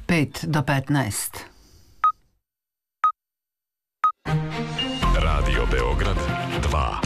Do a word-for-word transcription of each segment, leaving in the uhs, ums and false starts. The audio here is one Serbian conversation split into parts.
pet do petnaest. Radio Beograd dva.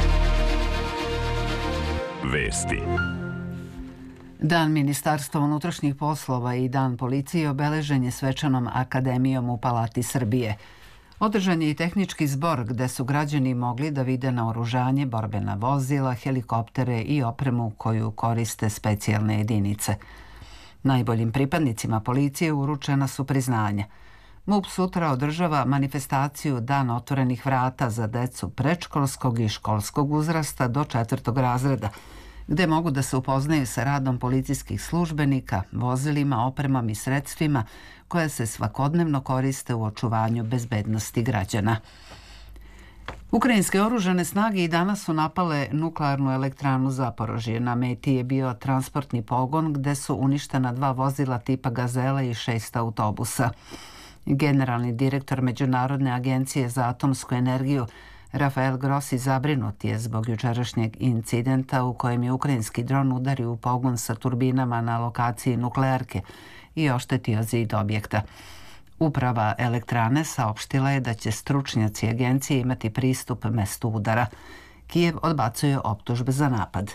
Vesti. Dan Ministarstva unutrašnjih poslova i Dan policije obeležen je svečanom akademijom u Palati Srbije. Održan je i tehnički zbor gde su građani mogli da vide naoružanje, borbena vozila, helikoptere i opremu koju koriste specijalne jedinice. Najboljim pripadnicima policije uručena su priznanja. MUP sutra održava manifestaciju Dan otvorenih vrata za decu predškolskog i školskog uzrasta do četvrtog razreda, gde mogu da se upoznaju sa radom policijskih službenika, vozilima, opremom i sredstvima koja se svakodnevno koriste u očuvanju bezbednosti građana. Ukrajinske oružane snage i danas su napale nuklearnu elektranu Zaporožje. Na meti je bio transportni pogon gde su uništena dva vozila tipa Gazela i šest autobusa. Generalni direktor Međunarodne agencije za atomsku energiju Rafael Grossi zabrinut je zbog jučerašnjeg incidenta u kojem je ukrajinski dron udario u pogon sa turbinama na lokaciji nuklearke i oštetio zid objekta. Uprava elektrane saopštila je da će stručnjaci agencije imati pristup mestu udara. Kijev odbacuje optužbe za napad.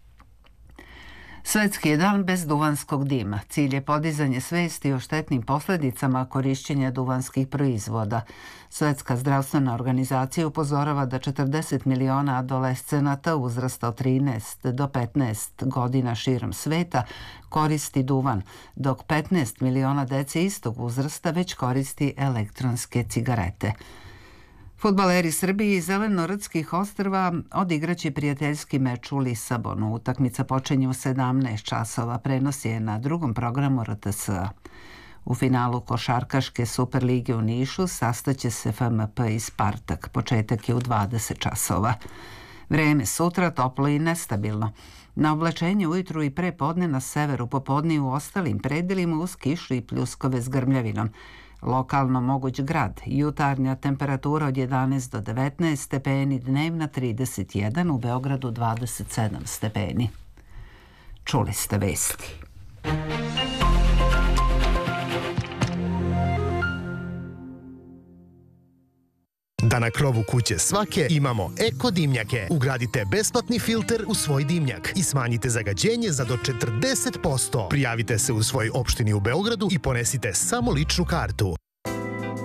Svetski je dan bez duvanskog dima. Cilj je podizanje svesti o štetnim posledicama korišćenja duvanskih proizvoda. Svetska zdravstvena organizacija upozorava da četrdeset miliona adolescenata uzrasta od trinaest do petnaest godina širom sveta koristi duvan, dok petnaest miliona dece istog uzrasta već koristi elektronske cigarete. Fudbaleri Srbije iz Zelenorodskih ostrva odigraće prijateljski meč u Lisabonu. Utakmica počinje u sedamnaest časova, prenos je na drugom programu R T S-a. U finalu košarkaške Superlige u Nišu sastaće se F M P i Spartak. Početak je u dvadeset časova. Vreme sutra toplo i nestabilno. Na oblačenje ujutru i pre podne na severu, popodne i u ostalim predelima uz kišu i pljuskove s grmljavinom. Lokalno moguć grad, jutarnja temperatura od jedanaest do devetnaest stepeni, dnevna trideset jedan, u Beogradu dvadeset sedam stepeni. Čuli ste vesti. Da na krovu kuće svake imamo eko dimnjake. Ugradite besplatni filter u svoj dimnjak i smanjite zagađenje za do četrdeset posto. Prijavite se u svojoj opštini u Beogradu i ponesite samo ličnu kartu.